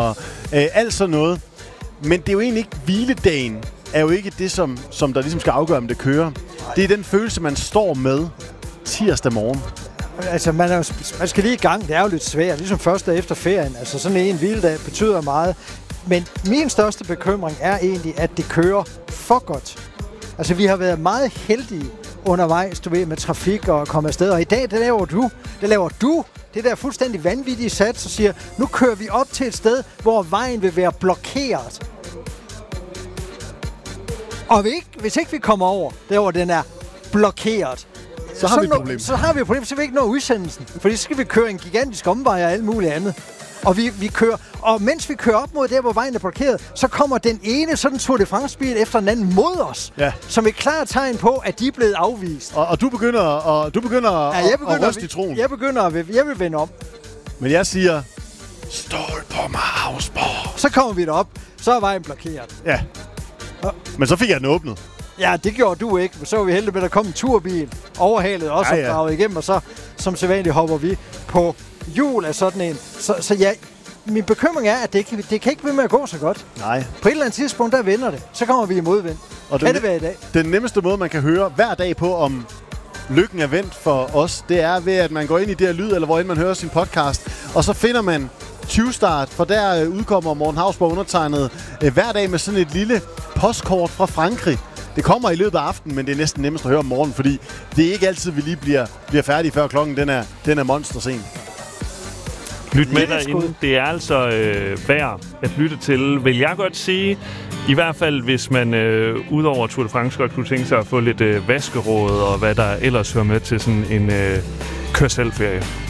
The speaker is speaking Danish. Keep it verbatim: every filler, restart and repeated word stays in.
og øh, alt sådan noget. Men det er jo egentlig ikke hviledagen, er jo ikke det, som, som der ligesom skal afgøre, om det kører. Det er den følelse, man står med tirsdag morgen. Altså, man, er, man skal lige i gang. Det er jo lidt svært, ligesom første efter ferien. Altså, sådan en hviledag betyder meget. Men min største bekymring er egentlig, at det kører for godt. Altså, vi har været meget heldige undervejs, du ved, med trafik og komme afsted. Og i dag, det laver du. Det laver du. Det der fuldstændig vanvittige sats, og siger, nu kører vi op til et sted, hvor vejen vil være blokeret. Og vi ikke, hvis ikke vi kommer over, der hvor den er blokeret, så har så vi et problem. Så har vi et problem, så vi ikke når udsendelsen. Fordi så skal vi køre en gigantisk omvej og alt muligt andet. Og vi, vi kører, og mens vi kører op mod der, hvor vejen er blokeret, så kommer den ene sådan Tour de France-bil efter den anden mod os. Ja. Som et klart tegn på, at de er blevet afvist. Og, og du begynder, og, du begynder, ja, jeg begynder at ryste i troen. Jeg begynder at jeg vil vende om. Men jeg siger, stol på mig, Hausborg. Så kommer vi derop, så er vejen blokeret. Ja. Og, men så fik jeg den åbnet. Ja, det gjorde du ikke. Så var vi heldige med, at der kom en turbil overhalet også ja, ja. og draget igennem, og så som sædvanligt hopper vi på hjul af sådan en. Så, så ja, min bekymring er, at det kan, det kan ikke ved med at gå så godt. Nej. På et eller andet tidspunkt, der vender det. Så kommer vi i modvind. Og kan det være i dag? Den nemmeste måde, man kan høre hver dag på, om lykken er vendt for os, det er ved, at man går ind i det her lyd, eller hvor end man hører sin podcast, og så finder man tyve start, for der øh, udkommer Morten Hausborg undertegnet øh, hver dag med sådan et lille postkort fra Frankrig. Det kommer i løbet af aftenen, men det er næsten nemmest at høre om morgenen, fordi det er ikke altid, vi lige bliver, bliver færdige, før klokken den er, den er monstersen. Lyt med derinde. Det er altså øh, værd at lytte til, vil jeg godt sige. I hvert fald, hvis man øh, udover Tour de France godt kunne tænke sig at få lidt øh, vaskeråd og hvad der ellers hører med til sådan en øh, kør-selv-ferie.